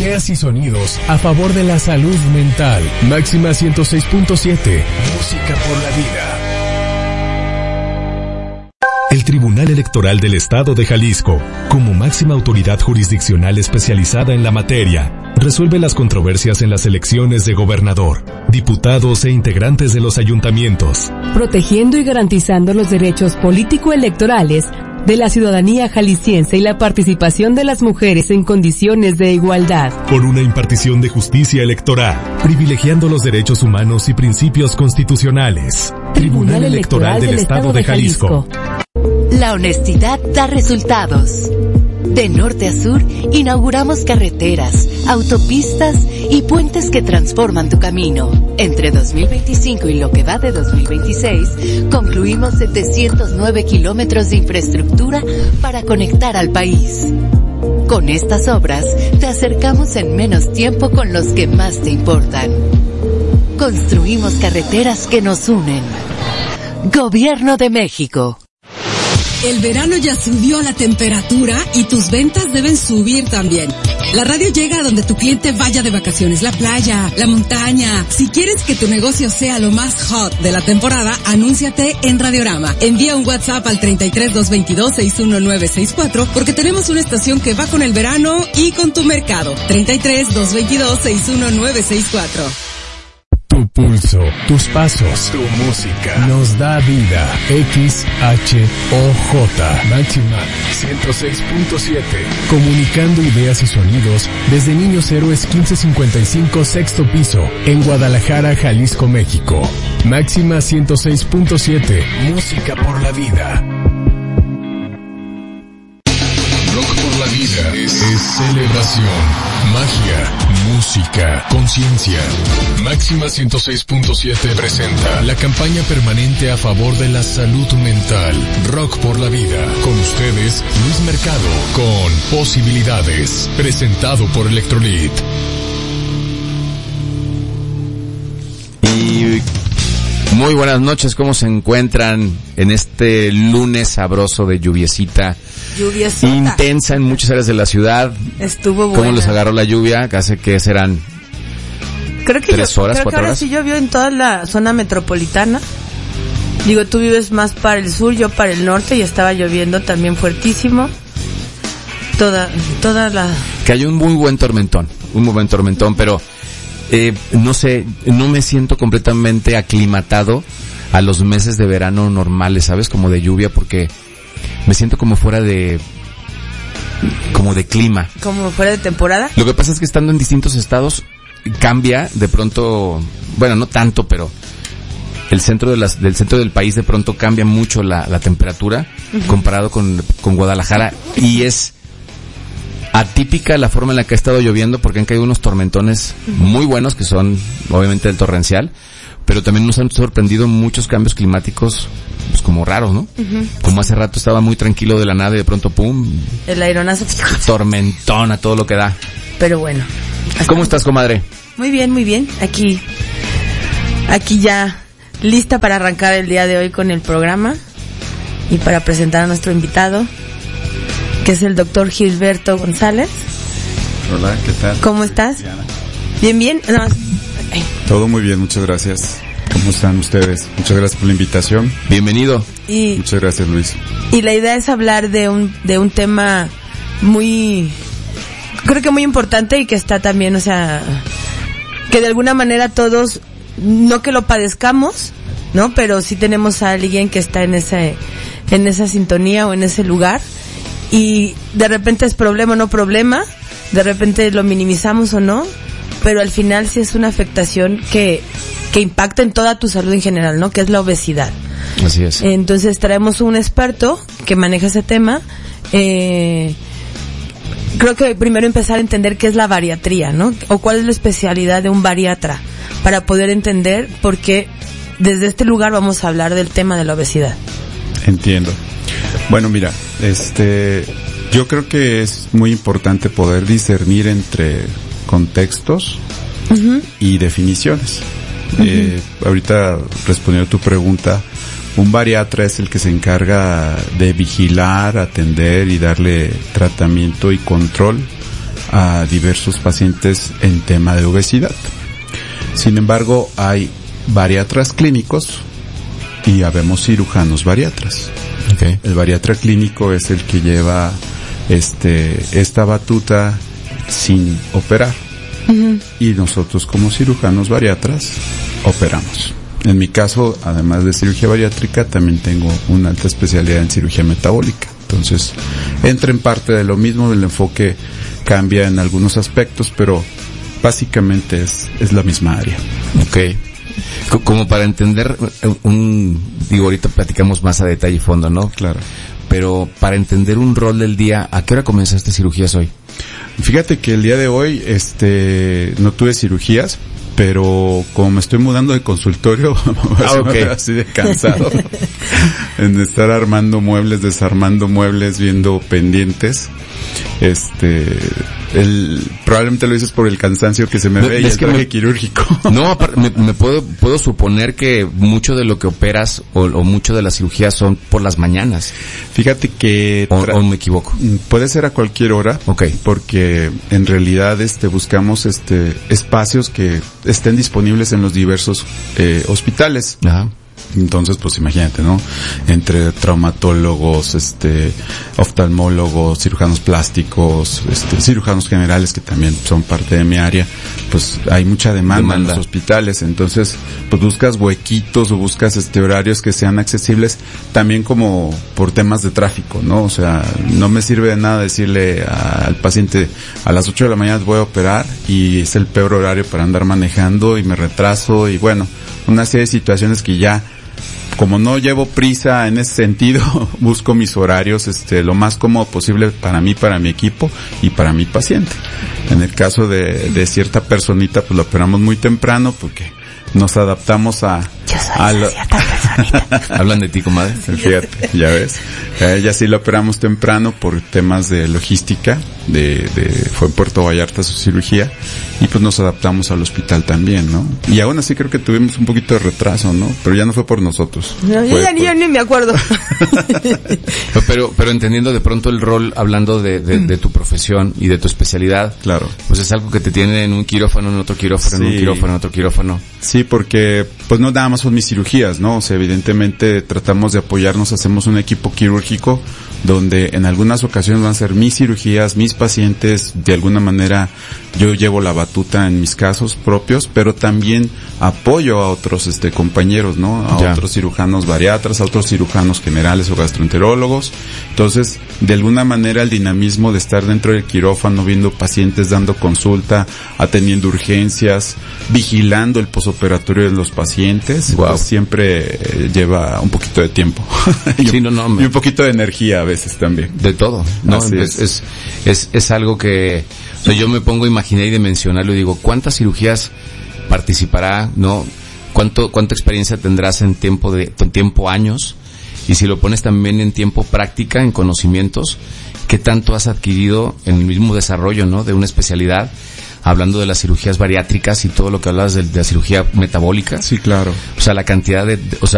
ideas y sonidos a favor de la salud mental. Máxima 106.7. Música por la vida. El Tribunal Electoral del Estado de Jalisco, como máxima autoridad jurisdiccional especializada en la materia, resuelve las controversias en las elecciones de gobernador, diputados e integrantes de los ayuntamientos, protegiendo y garantizando los derechos político-electorales de la ciudadanía jalisciense y la participación de las mujeres en condiciones de igualdad. Por una impartición de justicia electoral, privilegiando los derechos humanos y principios constitucionales. Tribunal Electoral del Estado de Jalisco. La honestidad da resultados. De norte a sur, inauguramos carreteras, autopistas y puentes que transforman tu camino. Entre 2025 y lo que va de 2026, concluimos 709 kilómetros de infraestructura para conectar al país. Con estas obras, te acercamos en menos tiempo con los que más te importan. Construimos carreteras que nos unen. Gobierno de México. El verano ya subió la temperatura y tus ventas deben subir también. La radio llega a donde tu cliente vaya de vacaciones, la playa, la montaña. Si quieres que tu negocio sea lo más hot de la temporada, anúnciate en Radiorama. Envía un WhatsApp al 33-222-61964 porque tenemos una estación que va con el verano y con tu mercado. 33-222-61964. Tu pulso, tus pasos, tu música nos da vida. XHOJ Máxima 106.7. Comunicando ideas y sonidos desde Niños Héroes 1555 sexto piso en Guadalajara, Jalisco, México. Máxima 106.7. Música por la vida. Rock por la vida es celebración, magia, música, conciencia. Máxima 106.7 presenta la campaña permanente a favor de la salud mental. Rock por la vida. Con ustedes, Luis Mercado, con Posibilidades. Presentado por Electrolit. Y muy buenas noches, ¿cómo se encuentran en este lunes sabroso de lluviecita? Intensa en muchas áreas de la ciudad. Estuvo buena. ¿Cómo les agarró la lluvia? Casi que serán creo que 3 horas, 4 ahora horas. Sí llovió en toda la zona metropolitana. Digo, tú vives más para el sur, yo para el norte, y estaba lloviendo también fuertísimo. Toda la... Cayó un muy buen tormentón, pero no sé, no me siento completamente aclimatado a los meses de verano normales, ¿sabes? Como de lluvia, porque me siento como fuera de clima. Como fuera de temporada. Lo que pasa es que estando en distintos estados cambia de pronto, bueno, no tanto, pero el centro del centro del país de pronto cambia mucho la temperatura comparado con Guadalajara, y es atípica la forma en la que ha estado lloviendo porque han caído unos tormentones muy buenos que son obviamente el torrencial, pero también nos han sorprendido muchos cambios climáticos pues como raros, ¿no? Como hace rato estaba muy tranquilo de la nada y de pronto pum, el aeronazo, tormentón a todo lo que da. Pero bueno. ¿Cómo estás, comadre? Muy bien. Aquí ya lista para arrancar el día de hoy con el programa y para presentar a nuestro invitado, que es el doctor Gilberto González. Hola, ¿qué tal? ¿Cómo estás? Bien. No. Todo muy bien, muchas gracias. ¿Cómo están ustedes? Muchas gracias por la invitación. Bienvenido. Muchas gracias, Luis. Y la idea es hablar de un tema creo que muy importante y que está también, o sea, que de alguna manera todos, no que lo padezcamos, ¿no? Pero sí tenemos a alguien que está en esa sintonía o en ese lugar, y de repente es problema o no problema, de repente lo minimizamos o no, pero al final sí es una afectación que impacta en toda tu salud en general, ¿no? Que es la obesidad. Así es. Entonces traemos un experto que maneja ese tema. Creo que primero empezar a entender qué es la bariatría, ¿no? O cuál es la especialidad de un bariatra, para poder entender por qué desde este lugar vamos a hablar del tema de la obesidad. Entiendo. Bueno, mira, yo creo que es muy importante poder discernir entre contextos y definiciones. Ahorita respondiendo a tu pregunta, un bariatra es el que se encarga de vigilar, atender y darle tratamiento y control a diversos pacientes en tema de obesidad. Sin embargo, hay bariatras clínicos y habemos cirujanos bariatras. Okay. El bariatra clínico es el que lleva esta batuta sin operar. Uh-huh. Y nosotros como cirujanos bariatras operamos. En mi caso, además de cirugía bariátrica, también tengo una alta especialidad en cirugía metabólica. Entonces, entra en parte de lo mismo, el enfoque cambia en algunos aspectos, pero básicamente es la misma área. Okay. Como para entender digo, ahorita platicamos más a detalle y fondo, ¿no? Claro. Pero para entender un rol del día, ¿a qué hora comenzaste cirugías hoy? Fíjate que el día de hoy, no tuve cirugías, pero como me estoy mudando de consultorio, okay. Así de cansado en estar armando muebles, desarmando muebles, viendo pendientes. Probablemente lo dices por el cansancio que se me ve y el traje quirúrgico. No, me puedo suponer que mucho de lo que operas o mucho de las cirugías son por las mañanas. Fíjate que o me equivoco. Puede ser a cualquier hora. Okay. Porque en realidad buscamos espacios que estén disponibles en los diversos hospitales. Ajá. Entonces, pues imagínate, ¿no? Entre traumatólogos, oftalmólogos, cirujanos plásticos, cirujanos generales, que también son parte de mi área, pues hay mucha demanda en los hospitales. Entonces, pues buscas huequitos o buscas horarios que sean accesibles, también como por temas de tráfico, ¿no? O sea, no me sirve de nada decirle al paciente a las 8 de la mañana voy a operar y es el peor horario para andar manejando y me retraso y bueno, una serie de situaciones que ya, como no llevo prisa en ese sentido, busco mis horarios lo más cómodo posible para mí, para mi equipo y para mi paciente. En el caso de cierta personita, pues lo operamos muy temprano porque nos adaptamos a... Yo soy cierta personita. ¿Hablan de ti, comadre? Fíjate, ya ves. Ya sí lo operamos temprano por temas de logística, fue en Puerto Vallarta su cirugía, y pues nos adaptamos al hospital también, ¿no? Y aún así creo que tuvimos un poquito de retraso, ¿no? Pero ya no fue por nosotros. No, yo ni me acuerdo. pero entendiendo de pronto el rol, hablando de tu profesión y de tu especialidad. Claro. Pues es algo que te tiene en un quirófano, en otro quirófano, sí. En un quirófano, en otro quirófano. Sí, porque pues no nada más son mis cirugías, ¿no? O sea, evidentemente tratamos de apoyarnos, hacemos un equipo quirúrgico donde en algunas ocasiones van a ser mis cirugías, mis pacientes, de alguna manera yo llevo la batuta en mis casos propios, pero también apoyo a otros compañeros, ¿no? A otros cirujanos bariatras, a otros cirujanos generales o gastroenterólogos. Entonces, de alguna manera el dinamismo de estar dentro del quirófano, viendo pacientes, dando consulta, atendiendo urgencias, vigilando el posoperatorio de los pacientes, pues siempre lleva un poquito de tiempo. Sí, y un poquito de energía a veces también. De todo, ¿no? Es algo que, o sea, yo me pongo a imaginar y dimensionarlo y digo, ¿cuántas cirugías participará, no? ¿Cuánta experiencia tendrás en tiempo años? Y si lo pones también en tiempo práctica, en conocimientos, ¿qué tanto has adquirido en el mismo desarrollo, no? De una especialidad, hablando de las cirugías bariátricas y todo lo que hablabas de la cirugía metabólica. Sí, claro. O sea, la cantidad